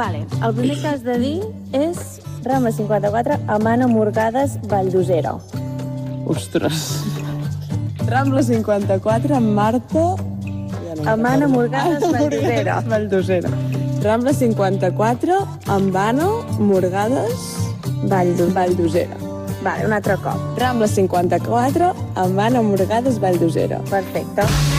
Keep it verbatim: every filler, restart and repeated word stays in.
Vale, el primer que has de dir és Rambla cinquanta-quatre, Amana Morgades, Valldosera. Ostres. Rambla cinquanta-quatre, Marta... Ja no Amana Morgades, Valldosera. Valldosera. Rambla cinquanta-quatre, Ambano, Morgades, Valldosera. Valldosera. Vale, un altre cop. Rambla cinquanta-quatre, Ambano, Morgades, Valldosera. Perfecte.